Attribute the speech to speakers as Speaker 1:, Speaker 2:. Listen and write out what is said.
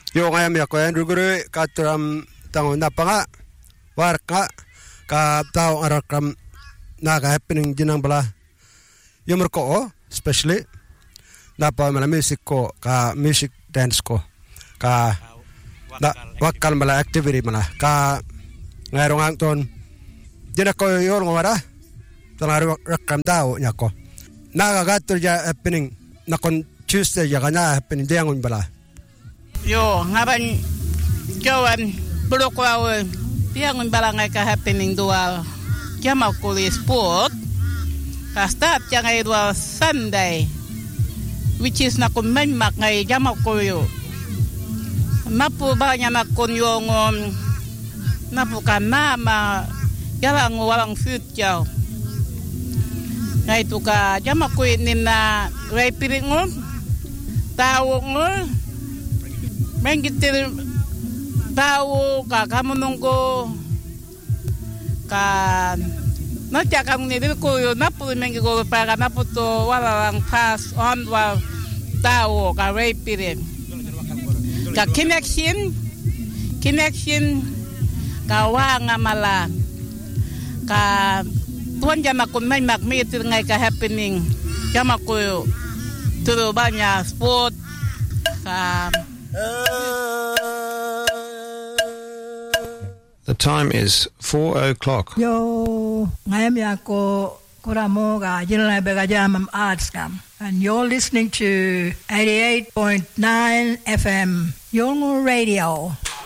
Speaker 1: Yo ngayam ya ko Andrew guru katuram tangon napanga warka ka tao arakam naga happening jinang bala yumur ko especially napa mala music ko ka music dance ko ka na wakal mala activity mala ka ngairong angton jina ko yor ngora tangar rakam tao nyako naga gatur ja happening nakon Tuesday ya kana happening diangon bala
Speaker 2: yo ngaban jawan bulokwa diangon bala ngai ka happening dual jama ko sport ka start jangai dual Sunday which is na kun mak ngai jama ko yo napu banya na kon yo ngom napu kana ma yalang walang future ngai tu ka jama ko ni na rei piringom tao ngol mengitir tao ka kamunungko ka no chakang ni ko yo napu mengi ko para napu to walang pass on wa tao ka rei piring ka connection ka wanga mala ka tuan jama ko mai mak meeting ngai ka happening jama ko turo banya sport ka
Speaker 3: The time is 4:00.
Speaker 4: Yo, ngayam ya ko kuramo ga jinla bega jam arts kam. And you're listening to 88.9 FM, Yolngu Radio.